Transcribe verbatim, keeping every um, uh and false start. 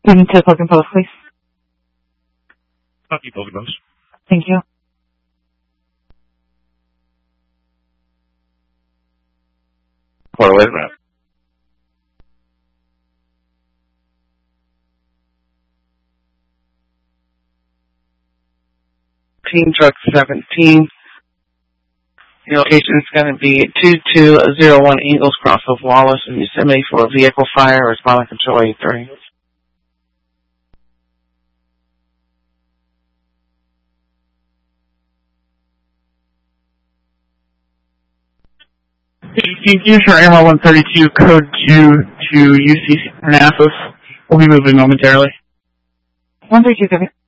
Moving to Pocan Post, please. Copy, Pocan Post. Thank you. Hold on, wait a minute. Team Truck seventeen. Your location is going to be two two zero one Eagles Cross of Wallace in Yosemite for a vehicle fire. Responding control eight three. Use your A M R one thirty-two code two to U C Manassas. We'll be moving momentarily. one thirty-two, copy.